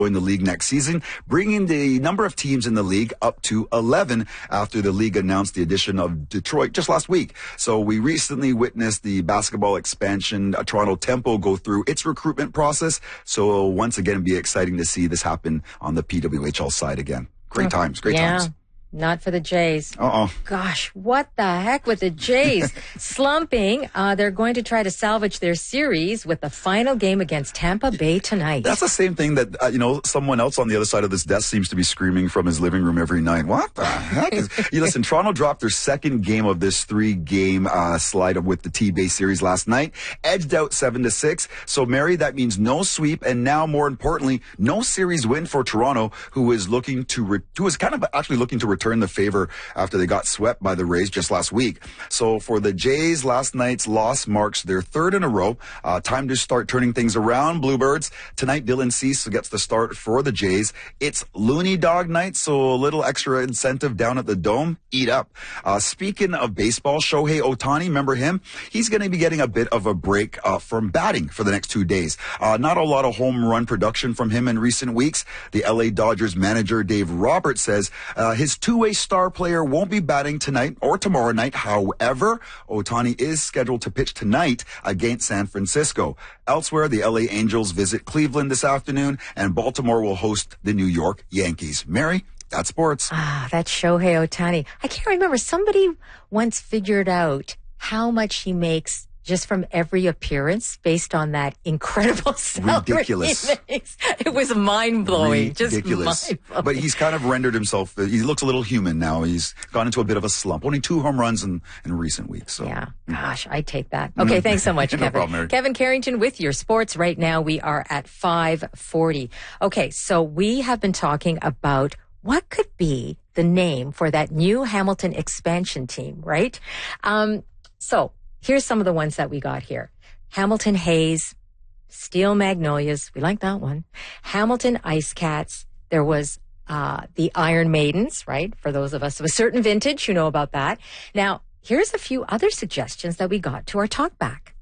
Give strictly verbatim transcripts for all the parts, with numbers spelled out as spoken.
in the league next season, bringing the number of teams in the league up to eleven after the league announced the addition of Detroit just last week. So we recently witnessed the basketball expansion, uh, Toronto Tempo, go through its recruitment process. So once again, it'd be exciting to see this happen on the P W H L side again. Great times, great yeah. times. Not for the Jays. Uh-oh. Gosh, what the heck with the Jays? Slumping. Uh, they're going to try to salvage their series with the final game against Tampa Bay tonight. That's the same thing that, uh, you know, someone else on the other side of this desk seems to be screaming from his living room every night. What the heck? Is, you listen, Toronto dropped their second game of this three-game uh, slide with the T-Bay series last night, edged out seven to six. So, Mary, that means no sweep, and now, more importantly, no series win for Toronto, who is looking to, re- who is kind of actually looking to return the favor after they got swept by the Rays just last week. So for the Jays, last night's loss marks their third in a row. Uh, time to start turning things around, Bluebirds. Tonight, Dylan Cease gets the start for the Jays. It's Looney Dog night, so a little extra incentive down at the Dome. Eat up. Uh, speaking of baseball, Shohei Ohtani, remember him? He's going to be getting a bit of a break uh, from batting for the next two days. Uh, not a lot of home run production from him in recent weeks. The L A Dodgers manager, Dave Roberts, says uh, his two-way star player won't be batting tonight or tomorrow night. However, Ohtani is scheduled to pitch tonight against San Francisco. Elsewhere, the L A Angels visit Cleveland this afternoon, and Baltimore will host the New York Yankees. Mary, that's sports. Ah, that's Shohei Ohtani. I can't remember. Somebody once figured out how much he makes just from every appearance based on that incredible salary. Ridiculous. It was mind-blowing. Ridiculous. Just mind-blowing. But he's kind of rendered himself, he looks a little human now. He's gone into a bit of a slump. Only two home runs in, in recent weeks. So. Yeah. Gosh, I take that. Okay, thanks so much, No Kevin. problem, Mary. Kevin Carrington with your sports. Right now we are at five forty. Okay, so we have been talking about what could be the name for that new Hamilton expansion team, right? Um, so here's some of the ones that we got here. Hamilton Hayes, Steel Magnolias. We like that one. Hamilton Ice Cats. There was uh, the Iron Maidens, right? For those of us of a certain vintage, you know about that. Now, here's a few other suggestions that we got to our talkback.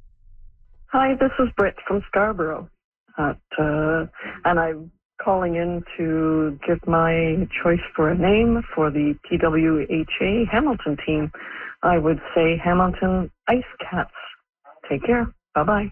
Hi, this is Britt from Scarborough. At, uh, and I'm calling in to give my choice for a name for the P W H A Hamilton team. I would say Hamilton Ice Cats. Take care. Bye-bye.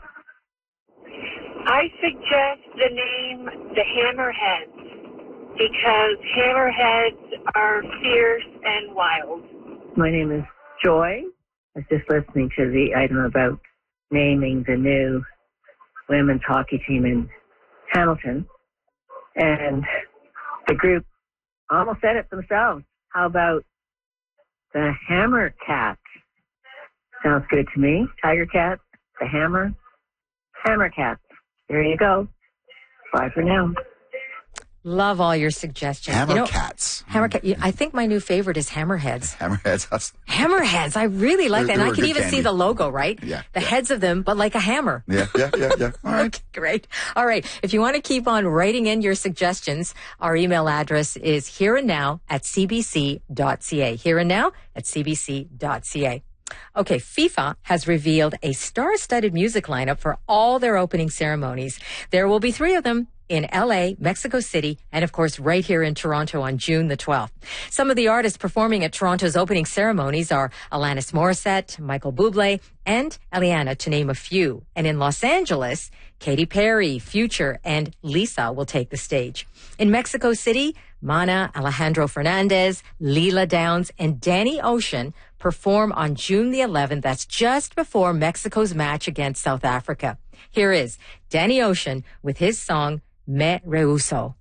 I suggest the name the Hammerheads because Hammerheads are fierce and wild. My name is Joy. I was just listening to the item about naming the new women's hockey team in Hamilton. And the group almost said it themselves. How about the Hammer Cats? Sounds good to me. Tiger Cats, the Hammer, Hammer Cats. There you go. Bye for now. Love all your suggestions. Hammer you know, Cats. Hammer Cat. I think my new favorite is Hammerheads. Hammerheads. That's, Hammerheads. I really like They're- that. And they're I a can good even candy. see the logo, right? Yeah, The yeah. heads of them, but like a hammer. yeah, yeah, yeah, yeah. All right. Okay, great. All right. If you want to keep on writing in your suggestions, our email address is here and now at c b c dot c a. Here and now at c b c dot c a. Okay, FIFA has revealed a star-studded music lineup for all their opening ceremonies. There will be three of them in L A, Mexico City, and of course right here in Toronto on June the twelfth. Some of the artists performing at Toronto's opening ceremonies are Alanis Morissette, Michael Bublé, and Eliana, to name a few. And in Los Angeles, Katy Perry, Future, and Lisa will take the stage. In Mexico City, Mana, Alejandro Fernandez, Leela Downs, and Danny Ocean perform on June the eleventh. That's just before Mexico's match against South Africa. Here is Danny Ocean with his song Me Rehuso.